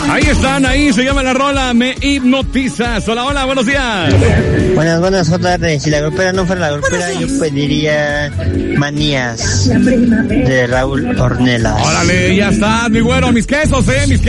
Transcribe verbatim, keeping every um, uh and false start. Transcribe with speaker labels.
Speaker 1: Ahí están, ahí se llama la rola, Me Hipnotizas. Hola, hola, buenos días.
Speaker 2: Buenas, buenas, J R. Si la grupera no fuera la grupera, yo pediría Manías de Raúl Ornelas.
Speaker 1: Órale, ya está, mi güero, mis quesos, eh, mis quesos.